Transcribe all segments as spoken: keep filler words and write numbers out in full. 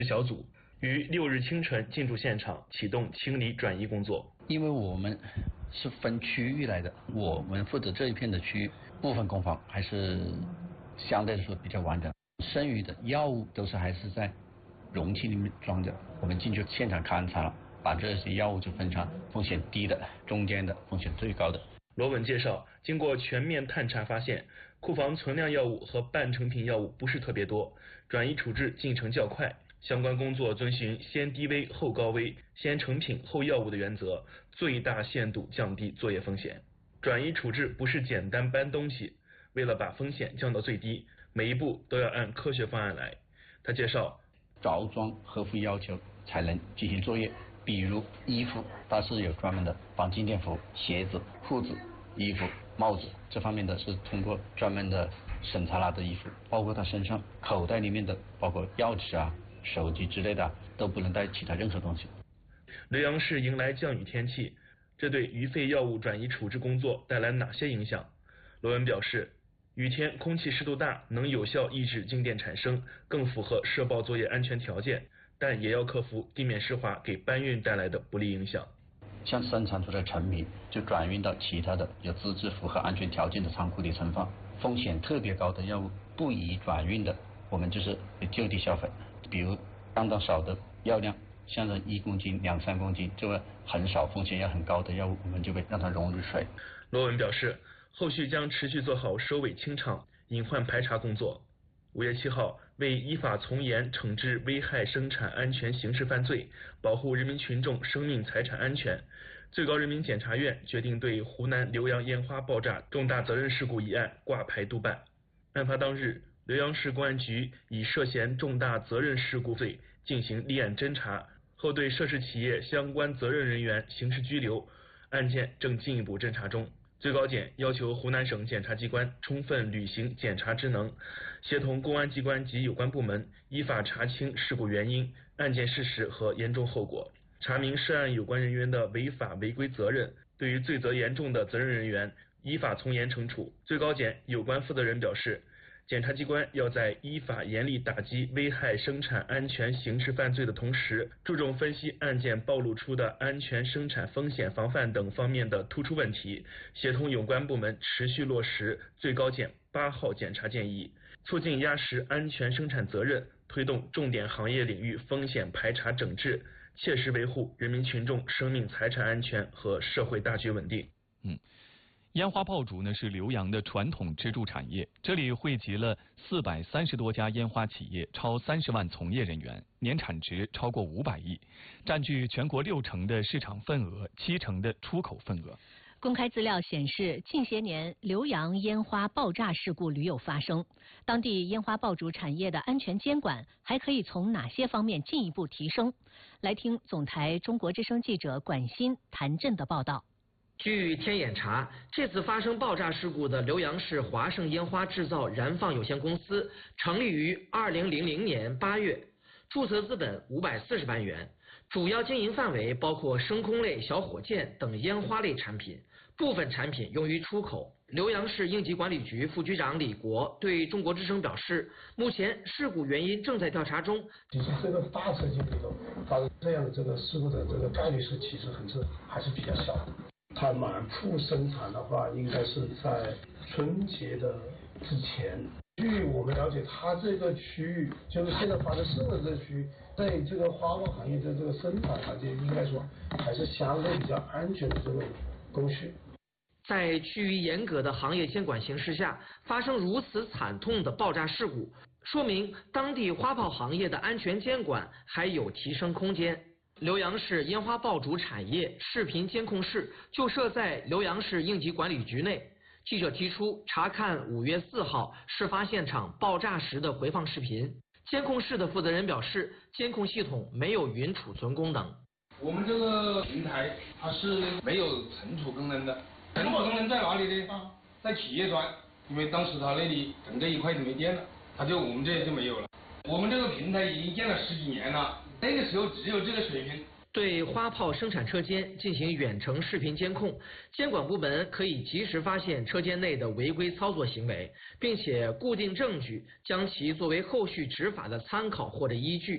小组于六日清晨进驻现场，启动清理转移工作。 因为我们是分区域来的，我们负责这一片的区域，部分工坊还是相对来说比较完整，剩余的药物都是还是在容器里面装着。我们进去现场勘察了，把这些药物就分成风险低的、中间的、风险最高的。 罗文介绍，经过全面探查发现，库房存量药物和半成品药物不是特别多，转移处置进程较快。相关工作遵循先低危后高危、先成品后药物的原则，最大限度降低作业风险。转移处置不是简单搬东西，为了把风险降到最低，每一步都要按科学方案来。他介绍， 着装合乎要求才能进行作业，比如衣服，它是有专门的防静电服；鞋子、裤子、衣服、帽子这方面的是通过专门的审查拿的衣服，包括他身上口袋里面的，包括钥匙啊、手机之类的都不能带其他任何东西。 浏阳市迎来降雨天气，这对余废药物转移处置工作带来哪些影响？罗文表示，雨天空气湿度大，能有效抑制静电产生，更符合社爆作业安全条件，但也要克服地面湿滑给搬运带来的不利影响。 像生产出来成品就转运到其他的有资质符合安全条件的仓库里存放，风险特别高的药物不宜转运的，我们就是就地销毁。比如相当少的药量，像这一公斤、两三公斤，这个很少风险要很高的药物，我们就会让它溶于水。 罗文表示，后续将持续做好收尾清场、隐患排查工作。五月七号，为依法从严惩治危害生产安全刑事犯罪，保护人民群众生命财产安全，最高人民检察院决定对湖南浏阳烟花爆炸重大责任事故一案挂牌督办。案发当日，浏阳市公安局以涉嫌重大责任事故罪进行立案侦查，后对涉事企业相关责任人员刑事拘留，案件正进一步侦查中。最高检要求湖南省检察机关充分履行检察职能，协同公安机关及有关部门依法查清事故原因、案件事实和严重后果，查明涉案有关人员的违法违规责任，对于罪责严重的责任人员依法从严惩处。最高检有关负责人表示，检察机关要在依法严厉打击危害生产安全刑事犯罪的同时，注重分析案件暴露出的安全生产风险防范等方面的突出问题，协同有关部门持续落实最高检八号检察建议，促进压实安全生产责任，推动重点行业领域风险排查整治，切实维护人民群众生命财产安全和社会大局稳定。 嗯。烟花爆竹呢是浏阳的传统支柱产业，这里汇集了四百三十多家烟花企业，超三十万从业人员，年产值超过五百亿，占据全国六成的市场份额，七成的出口份额。 公开资料显示，近些年浏阳烟花爆炸事故屡有发生，当地烟花爆竹产业的安全监管还可以从哪些方面进一步提升？来听总台中国之声记者管欣、谭震的报道。 据天眼查，这次发生爆炸事故的浏阳市华盛烟花制造燃放有限公司成立于二零零零年八月，注册资本五百四十万元，主要经营范围包括升空类小火箭等烟花类产品，部分产品用于出口。浏阳市应急管理局副局长李国对中国之声表示，目前事故原因正在调查中。 其实这个大车型里头发生这样的这个事故的这个概率是其实很是还是比较小的。它满铺生产的话，应该是在春节的之前。据我们了解，它这个区域就是现在发生事故的这个区域，在这个花炮行业的这个生产环节，应该说还是相对比较安全的这个工序。 在趋于严格的行业监管形势下，发生如此惨痛的爆炸事故，说明当地花炮行业的安全监管还有提升空间。浏阳市烟花爆竹产业视频监控室就设在浏阳市应急管理局内。记者提出查看五月四号事发现场爆炸时的回放视频，监控室的负责人表示，监控系统没有云储存功能。 我们这个平台它是没有存储功能的，存储功能在哪里呢？在企业端，因为当时它那里整个一块就没电了，它就我们这就没有了。我们这个平台已经建了十几年了，那个时候只有这个水平。 对花炮生产车间进行远程视频监控，监管部门可以及时发现车间内的违规操作行为，并且固定证据，将其作为后续执法的参考或者依据。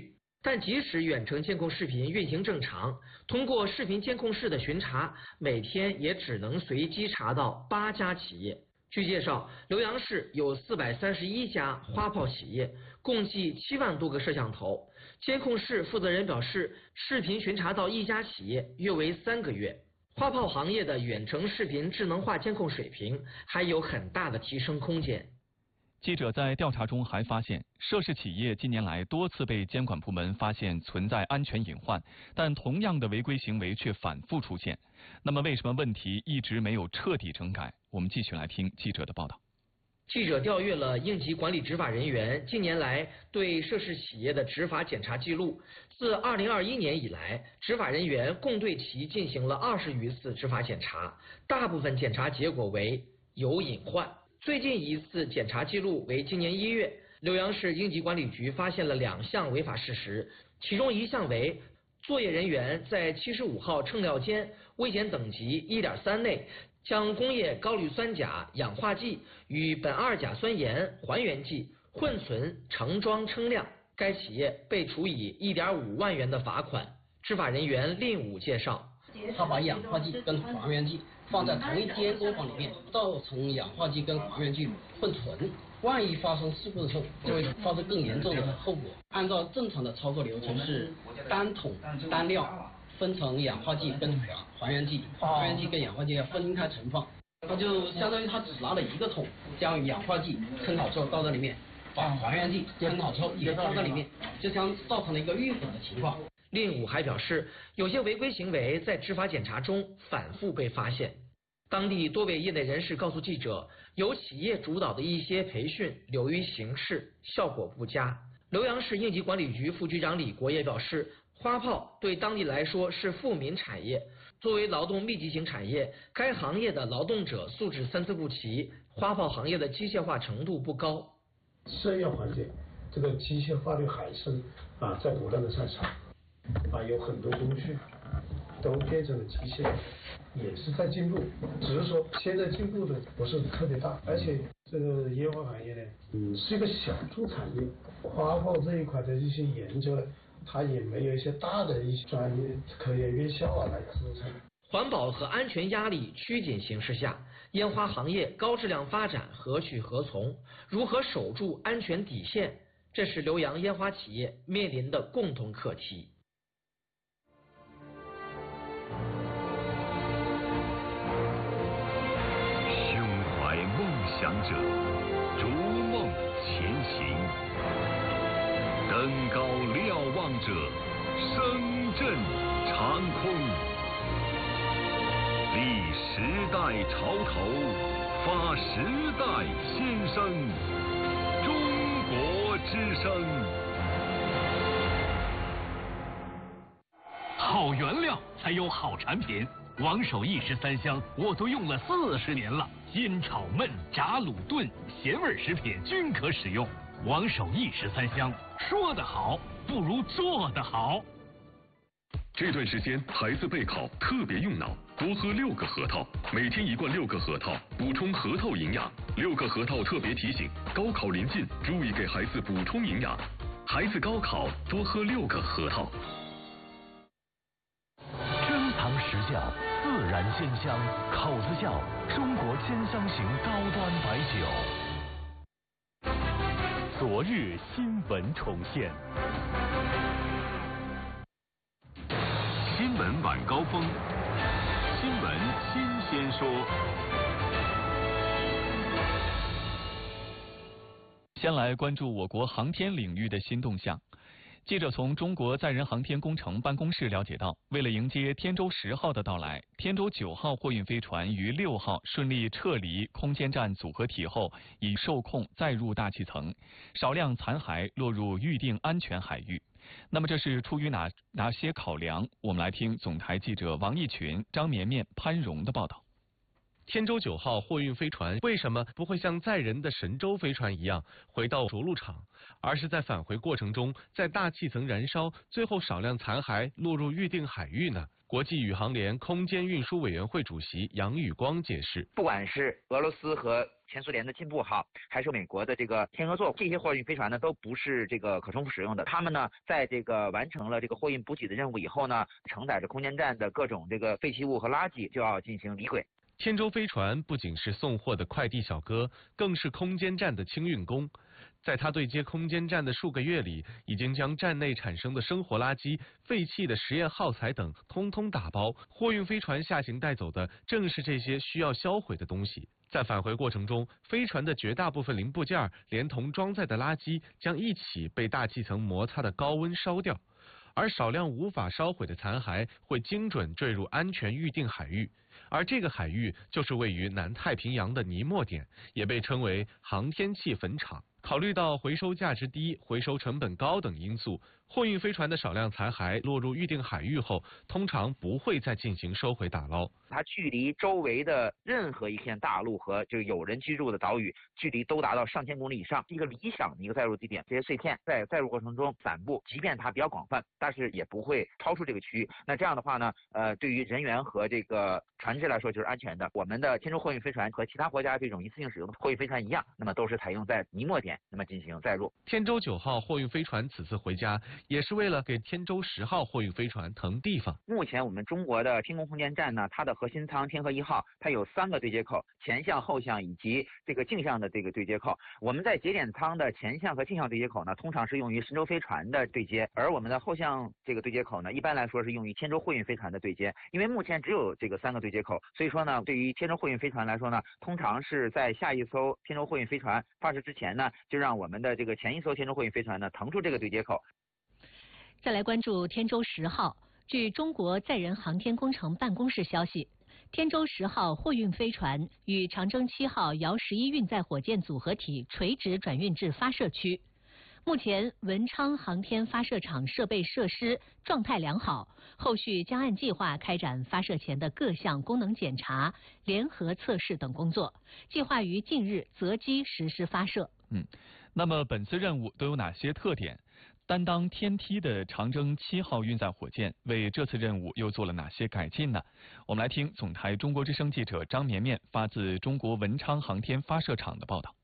但即使远程监控视频运行正常，通过视频监控室的巡查，每天也只能随机查到八家企业。据介绍，浏阳市有四百三十一家花炮企业，共计七万多个摄像头。监控室负责人表示，视频巡查到一家企业约为三个月。花炮行业的远程视频智能化监控水平还有很大的提升空间。 记者在调查中还发现，涉事企业近年来多次被监管部门发现存在安全隐患，但同样的违规行为却反复出现。那么，为什么问题一直没有彻底整改？我们继续来听记者的报道。 记者调阅了应急管理执法人员近年来对涉事企业的执法检查记录。自二零二一年以来，执法人员共对其进行了二十余次执法检查，大部分检查结果为有隐患。最近一次检查记录为今年一月，浏阳市应急管理局发现了两项违法事实，其中一项为作业人员在七十五号称料间危险等级一点三内，将工业高氯酸钾氧化剂与苯二甲酸盐还原剂混存盛装称量，该企业被处以一点五万元的罚款。执法人员令武介绍， 他把氧化剂跟还原剂放在同一间工坊里面，造成氧化剂跟还原剂混存，万一发生事故的时候，就会发生更严重的后果。按照正常的操作流程是单桶单料分成氧化剂跟还原剂，还原剂跟氧化剂要分开存放。他就相当于他只拿了一个桶，将氧化剂称好之后倒在里面，把还原剂称好之后也倒在里面，就将造成了一个预混的情况。 令武还表示，有些违规行为在执法检查中反复被发现。当地多位业内人士告诉记者，由企业主导的一些培训流于形式，效果不佳。浏阳市应急管理局副局长李国也表示，花炮对当地来说是富民产业，作为劳动密集型产业，该行业的劳动者素质参差不齐，花炮行业的机械化程度不高。 摄药环节，这个机械化率还是啊在不断的上涨，啊有很多工序都变成了机械，也是在进步，只是说现在进步的不是特别大，而且这个烟花行业呢，嗯是一个小众产业，花炮这一块的一些研究呢，它也没有一些大的一些专业科研院校啊来支撑。 环保和安全压力趋紧形势下，烟花行业高质量发展何去何从？如何守住安全底线？这是浏阳烟花企业面临的共同课题。 胸怀梦想者，逐梦前行；登高瞭望者，声震长空。立时代潮头，发时代先声，中国之声。 好原料才有好产品，王守义十三香我都用了四十年了，煎炒焖炸卤炖咸味食品均可使用。王守义十三香，说得好不如做得好。 这段时间孩子备考特别用脑，多喝六个核桃，每天一罐六个核桃，补充核桃营养。六个核桃特别提醒，高考临近，注意给孩子补充营养。孩子高考多喝六个核桃。 珍藏实窖，自然鲜香，口子窖，中国鲜香型高端白酒。昨日新闻重现。 新闻晚高峰，新闻新鲜说。 先来关注我国航天领域的新动向。记者从中国载人航天工程办公室了解到，为了迎接天舟十号的到来，天舟九号货运飞船于六号顺利撤离空间站组合体后，已受控载入大气层，少量残骸落入预定安全海域。那么这是出于哪哪些考量？我们来听总台记者王义群、张绵绵、潘荣的报道。 天舟九号货运飞船为什么不会像载人的神舟飞船一样回到着陆场，而是在返回过程中在大气层燃烧，最后少量残骸落入预定海域呢？ 国际宇航联空间运输委员会主席杨宇光解释， 不管是俄罗斯和前苏联的进步号，还是美国的这个天鹅座，这些货运飞船呢，都不是这个可重复使用的。他们呢，在这个完成了这个货运补给的任务以后呢，承载着空间站的各种这个废弃物和垃圾，就要进行离轨。 天舟飞船不仅是送货的快递小哥，更是空间站的清运工。在他对接空间站的数个月里，已经将站内产生的生活垃圾、废弃的实验耗材等通通打包。货运飞船下行带走的正是这些需要销毁的东西。在返回过程中，飞船的绝大部分零部件连同装载的垃圾将一起被大气层摩擦的高温烧掉，而少量无法烧毁的残骸会精准坠入安全预定海域。而这个海域就是位于南太平洋的尼莫点，也被称为航天器坟场。考虑到回收价值低、回收成本高等因素，货运飞船的少量残骸落入预定海域后，通常不会再进行收回打捞。 它距离周围的任何一片大陆和就是有人居住的岛屿，距离都达到上千公里以上，一个理想的一个载入地点。这些碎片在载入过程中散布，即便它比较广泛，但是也不会超出这个区域。那这样的话呢，呃，对于人员和这个船只来说就是安全的。我们的天舟货运飞船和其他国家这种一次性使用的货运飞船一样，那么都是采用在尼莫点那么进行载入。 天舟九号货运飞船此次回家，也是为了给天舟十号货运飞船腾地方。 目前我们中国的天宫空间站呢，它的核心舱天河一号，它有三个对接口，前向、后向以及这个径向的这个对接口。我们在节点舱的前向和径向对接口呢，通常是用于神舟飞船的对接，而我们的后向这个对接口呢，一般来说是用于天舟货运飞船的对接。因为目前只有这个三个对接口，所以说呢，对于天舟货运飞船来说呢，通常是在下一艘天舟货运飞船发射之前呢，就让我们的这个前一艘天舟货运飞船呢腾出这个对接口。 再来关注天舟十号。据中国载人航天工程办公室消息，天舟十号货运飞船与长征七号遥十一运载火箭组合体垂直转运至发射区。目前文昌航天发射场设备设施状态良好，后续将按计划开展发射前的各项功能检查、联合测试等工作，计划于近日择机实施发射。 嗯，那么本次任务都有哪些特点？担当天梯的长征七号运载火箭为这次任务又做了哪些改进呢？我们来听总台中国之声记者张绵绵发自中国文昌航天发射场的报道。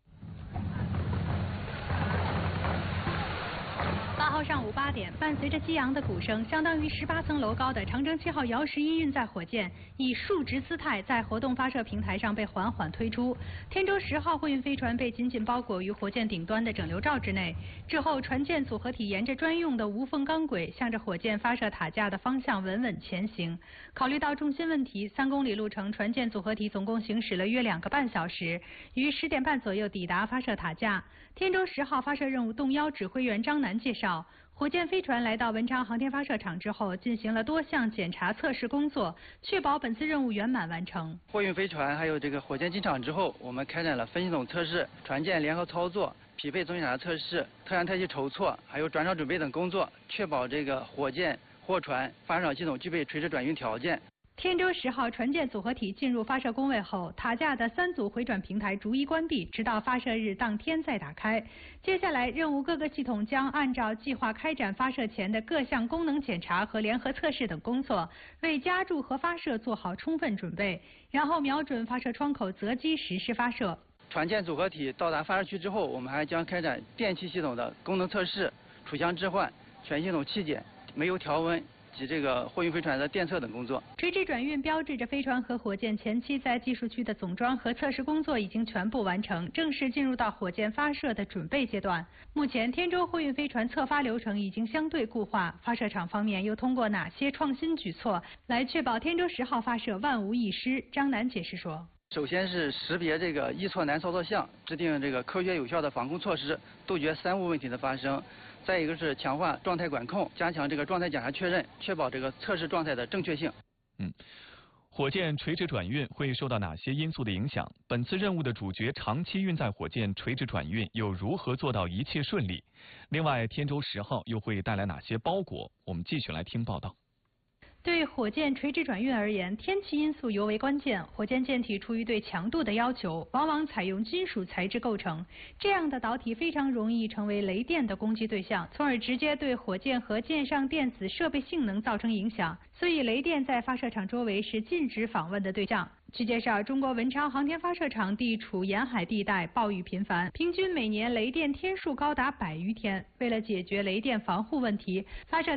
八号上午八点，伴随着激昂的鼓声，相当于十八层楼高的长征七号遥十一运载火箭以竖直姿态在活动发射平台上被缓缓推出。天舟十号货运飞船被紧紧包裹于火箭顶端的整流罩之内。之后，船舰组合体沿着专用的无缝钢轨，向着火箭发射塔架的方向稳稳前行。考虑到重心问题，三公里路程，船舰组合体总共行驶了约两个半小时，于十点半左右抵达发射塔架。天舟十号发射任务动幺指挥员张楠介绍，火箭飞船来到文昌航天发射场之后，进行了多项检查测试工作，确保本次任务圆满完成。 货运飞船还有这个火箭进场之后，我们开展了分系统测试、船舰联合操作、匹配总检查测试、特燃特器筹措，还有转场准备等工作，确保这个火箭、货船、发射场系统具备垂直转运条件。 天舟十号船舰组合体进入发射工位后，塔架的三组回转平台逐一关闭，直到发射日当天再打开。接下来，任务各个系统将按照计划开展发射前的各项功能检查和联合测试等工作，为加注和发射做好充分准备，然后瞄准发射窗口择机实施发射。 船舰组合体到达发射区之后，我们还将开展电气系统的功能测试、储箱置换、全系统气检、煤油调温及这个货运飞船的电测等工作。 垂直转运标志着飞船和火箭前期在技术区的总装和测试工作已经全部完成，正式进入到火箭发射的准备阶段。目前天舟货运飞船测发流程已经相对固化，发射场方面又通过哪些创新举措来确保天舟十号发射万无一失？张楠解释说， 首先是识别这个易错难操作项，制定这个科学有效的防控措施，杜绝三无问题的发生。再一个是强化状态管控，加强这个状态检查确认，确保这个测试状态的正确性。 嗯，火箭垂直转运会受到哪些因素的影响？本次任务的主角长期运载火箭垂直转运又如何做到一切顺利？另外，天舟十号又会带来哪些包裹？我们继续来听报道。 对火箭垂直转运而言，天气因素尤为关键。火箭舰体出于对强度的要求，往往采用金属材质构成，这样的导体非常容易成为雷电的攻击对象，从而直接对火箭和舰上电子设备性能造成影响。所以，雷电在发射场周围是禁止访问的对象。据介绍，中国文昌航天发射场地处沿海地带，暴雨频繁，平均每年雷电天数高达百余天。为了解决雷电防护问题，发射